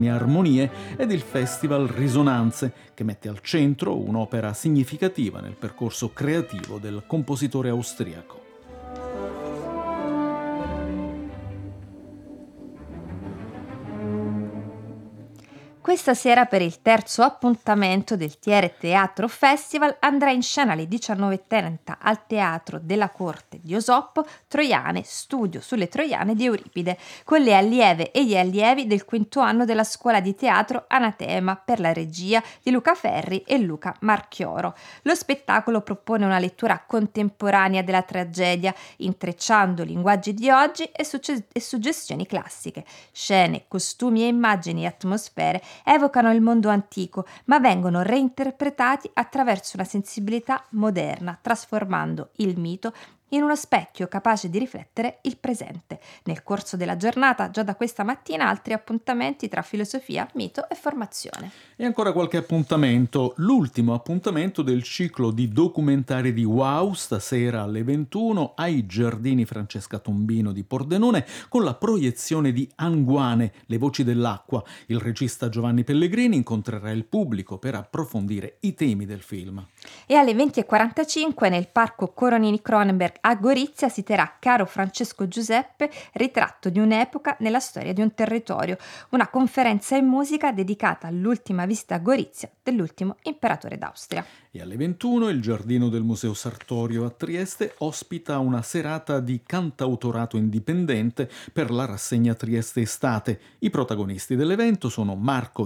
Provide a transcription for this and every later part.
Armonie ed il Festival Risonanze, che mette al centro un'opera significativa nel percorso creativo del compositore austriaco. Questa sera, per il terzo appuntamento del Tiere Teatro Festival, andrà in scena alle 19:30 al Teatro della Corte di Esopo Troiane, studio sulle Troiane di Euripide, con le allieve e gli allievi del quinto anno della scuola di teatro Anatema, per la regia di Luca Ferri e Luca Marchioro. Lo spettacolo propone una lettura contemporanea della tragedia, intrecciando linguaggi di oggi e suggestioni classiche. Scene, costumi e immagini e atmosfere evocano il mondo antico, ma vengono reinterpretati attraverso una sensibilità moderna, trasformando il mito in uno specchio capace di riflettere il presente. Nel corso della giornata, già da questa mattina, altri appuntamenti tra filosofia, mito e formazione. E ancora qualche appuntamento, l'ultimo appuntamento del ciclo di documentari di Wow, stasera alle 21 ai Giardini Francesca Tombino di Pordenone, con la proiezione di Anguane, Le voci dell'acqua. Il regista Giovanni Pellegrini incontrerà il pubblico per approfondire i temi del film. E alle 20:45 nel Parco Coronini Cronenberg a Gorizia si terrà Caro Francesco Giuseppe, ritratto di un'epoca nella storia di un territorio, una conferenza in musica dedicata all'ultima visita a Gorizia dell'ultimo imperatore d'Austria. E alle 21 il giardino del Museo Sartorio a Trieste ospita una serata di cantautorato indipendente per la rassegna Trieste Estate. I protagonisti dell'evento sono Marco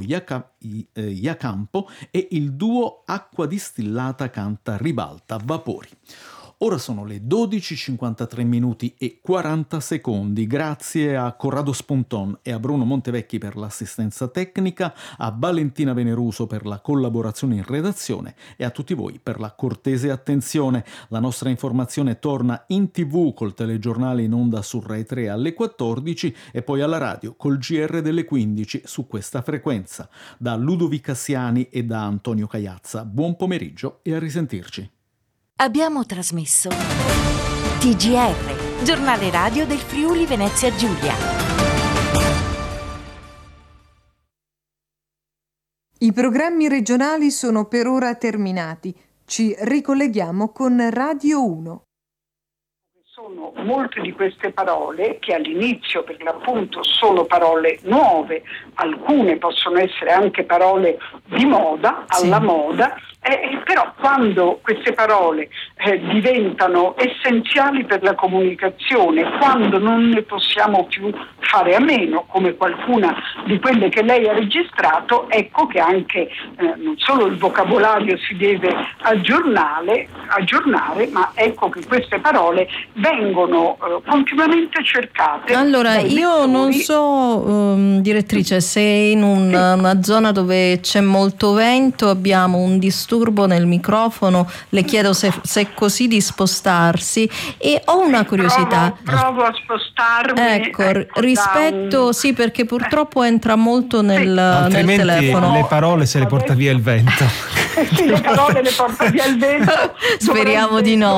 Iacampo e il duo Acqua Distillata canta Ribalta Vapori. Ora sono le 12:53 minuti e 40 secondi. Grazie a Corrado Sponton e a Bruno Montevecchi per l'assistenza tecnica, a Valentina Veneruso per la collaborazione in redazione e a tutti voi per la cortese attenzione. La nostra informazione torna in TV col telegiornale in onda su Rai 3 alle 14 e poi alla radio col GR delle 15 su questa frequenza. Da Ludovica Cassiani e da Antonio Cagliazza, buon pomeriggio e a risentirci. Abbiamo trasmesso TGR, giornale radio del Friuli Venezia Giulia. I programmi regionali sono per ora terminati. Ci ricolleghiamo con Radio 1. Sono molte di queste parole che all'inizio per l'appunto sono parole nuove, alcune possono essere anche parole di moda, alla moda, però quando queste parole diventano essenziali per la comunicazione, quando non ne possiamo più fare a meno, come qualcuna di quelle che lei ha registrato, ecco che anche non solo il vocabolario si deve aggiornare, ma ecco che queste parole vengono continuamente cercate. Allora, io non so, direttrice, se in una zona dove c'è molto vento abbiamo un disturbo nel microfono, le chiedo se è così di spostarsi, e ho una curiosità. Provo a spostarmi. Ecco, rispetto, sì, perché purtroppo entra molto nel telefono. Le parole se le porta via il vento. Sì, le parole le porta via il vento. Speriamo di no,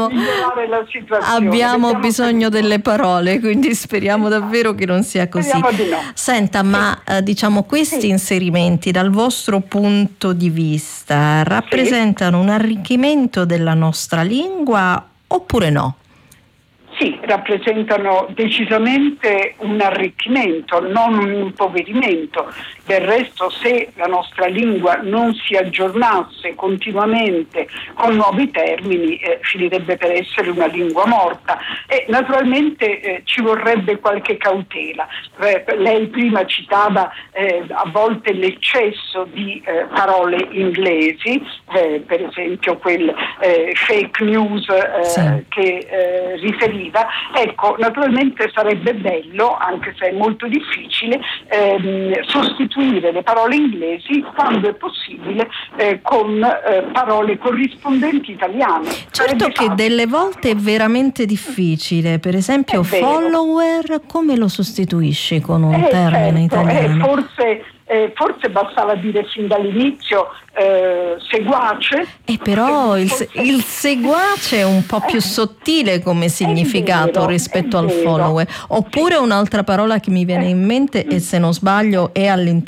abbiamo bisogno delle parole, quindi speriamo davvero che non sia così. Di no. Senta, ma diciamo questi inserimenti dal vostro punto di vista rappresentano un arricchimento della nostra lingua oppure no? Sì, rappresentano decisamente un arricchimento, non un impoverimento. Del resto, se la nostra lingua non si aggiornasse continuamente con nuovi termini, finirebbe per essere una lingua morta. E naturalmente ci vorrebbe qualche cautela. Lei prima citava a volte l'eccesso di parole inglesi, per esempio quel fake news che riferiva. Ecco, naturalmente sarebbe bello, anche se è molto difficile, sostituire le parole inglesi quando è possibile con parole corrispondenti italiane. Certo che delle volte è veramente difficile, per esempio follower, come lo sostituisci con un termine italiano? Forse forse bastava dire fin dall'inizio seguace. Però il seguace è un po' più sottile come significato rispetto al following. Oppure un'altra parola che mi viene in mente, e se non sbaglio è all'interno